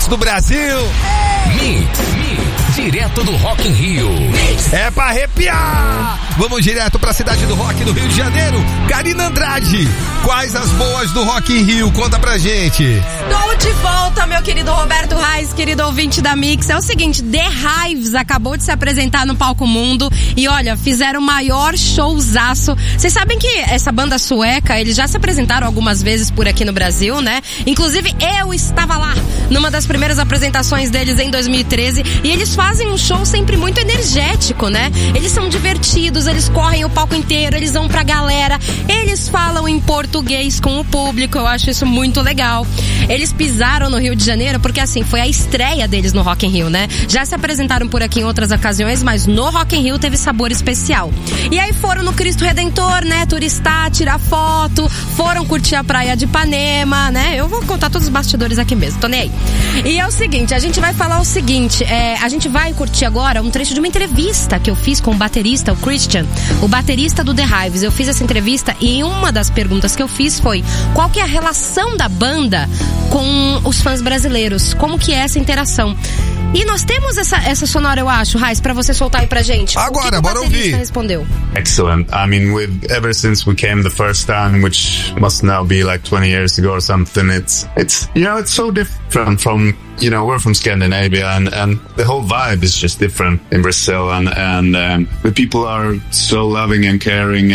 Mix do Brasil. Mix, direto do Rock in Rio. É pra arrepiar. Vamos direto pra cidade do rock do Rio de Janeiro. Karina Andrade, quais as boas do Rock in Rio? Conta pra gente. Tô de volta, meu querido Roberto Reis, querido ouvinte da Mix. É o seguinte, The Hives acabou de se apresentar no Palco Mundo e olha, fizeram o maior showzaço. Vocês sabem que essa banda sueca, eles já se apresentaram algumas vezes por aqui no Brasil, né? Inclusive eu estava lá numa das primeiras apresentações deles em 2013 e eles fazem um show sempre muito energético, né? Eles são divertidos, eles correm o palco inteiro, eles vão pra galera, eles falam em português com o público, eu acho isso muito legal. Eles pisaram no Rio de Janeiro porque assim, foi a estreia deles no Rock in Rio, né? Já se apresentaram por aqui em outras ocasiões, mas no Rock in Rio teve sabor especial. E aí foram no Cristo Redentor, né? Turistar, tirar foto, foram curtir a praia de Ipanema, né? Eu vou contar todos os bastidores aqui mesmo, tô nem aí. E é o seguinte, a gente vai falar o seguinte, a gente vai curtir agora um trecho de uma entrevista que eu fiz com o baterista, o Christian, o baterista do The Hives. Eu fiz essa entrevista e uma das perguntas que eu fiz foi: qual que é a relação da banda com os fãs brasileiros? Como que é essa interação? E nós temos essa sonora, eu acho, Reis, pra você soltar aí pra gente. Agora, bora ouvir. Respondeu. Excellent. I mean, ever since we came the first time, which must now be like 20 years ago or something, it's so different from, we're from Scandinavia and the whole vibe is just different in Brazil and the people are so loving and caring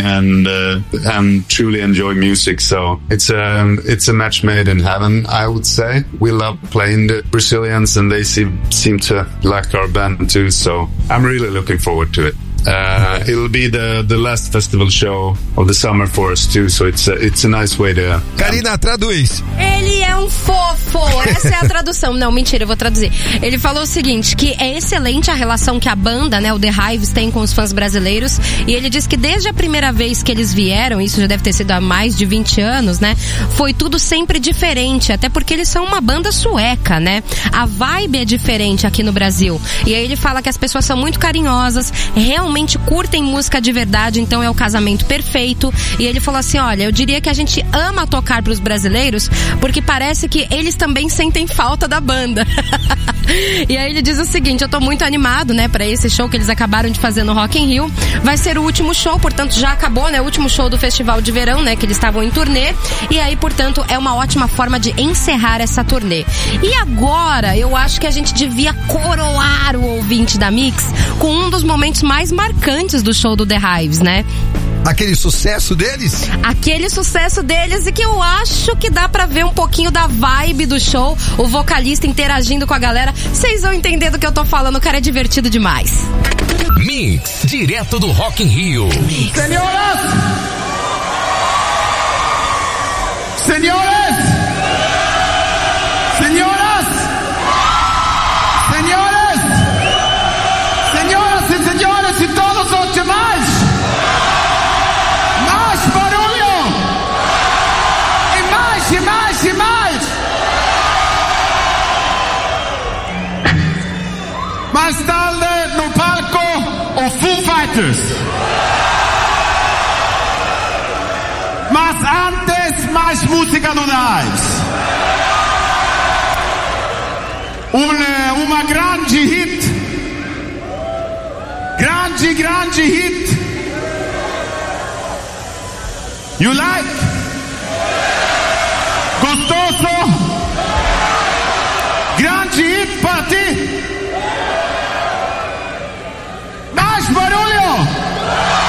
and truly enjoy music. So it's a match made in heaven, I would say. We love playing the Brazilians and they seem to like our band too. So I'm really looking forward to it. It'll be the last festival show of the summer for us too, so it's a nice way to... Karina, traduz. Ele é um fofo, essa é a tradução. Não, mentira, eu vou traduzir. Ele falou o seguinte, que é excelente a relação que a banda, né, o The Hives, tem com os fãs brasileiros, e ele diz que desde a primeira vez que eles vieram, isso já deve ter sido há mais de 20 anos, né, foi tudo sempre diferente, até porque eles são uma banda sueca, né, a vibe é diferente aqui no Brasil, e aí ele fala que as pessoas são muito carinhosas, realmente curtem música de verdade, então é o casamento perfeito. E ele falou assim, olha, eu diria que a gente ama tocar pros brasileiros porque parece que eles também sentem falta da banda. E aí ele diz o seguinte, eu tô muito animado, né, pra esse show que eles acabaram de fazer no Rock in Rio. Vai ser o último show, portanto já acabou, né, o último show do festival de verão, né, que eles estavam em turnê. E aí, portanto, é uma ótima forma de encerrar essa turnê. E agora, eu acho que a gente devia coroar o ouvinte da Mix com um dos momentos mais marcantes do show do The Hives, né? Aquele sucesso deles? Aquele sucesso deles e que eu acho que dá pra ver um pouquinho da vibe do show, o vocalista interagindo com a galera. Vocês vão entender do que eu tô falando, o cara é divertido demais. Mix, direto do Rock in Rio. Senhoras! Senhores! Senhoras! Senhores! Senhoras e senhores e todos os demais! Mais barulho! E mais, e mais, e mais! Mais tarde no palco, o Foo Fighters. Mas antes, mais música do The Hives. Uma grande hit. Grande hit. You like? Gostoso? Grande hit para ti? Mais barulho!